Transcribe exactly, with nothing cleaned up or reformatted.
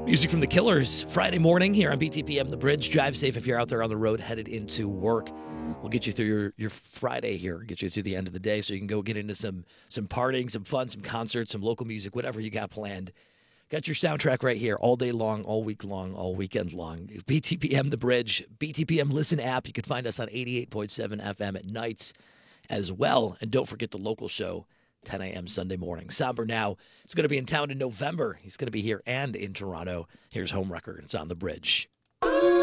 Music from The Killers, Friday morning here on B T P M The Bridge. Drive safe if you're out there on the road headed into work. We'll get you through your, your Friday here, get you through the end of the day so you can go get into some some partying, some fun, some concerts, some local music, whatever you got planned. Got your soundtrack right here all day long, all week long, all weekend long. B T P M The Bridge, B T P M Listen app. You can find us on eighty-eight point seven F M at nights as well. And don't forget the local show, ten a.m. Sunday morning. Somber now. It's going to be in town in November. He's going to be here and in Toronto. Here's Home Record. It's on The Bridge.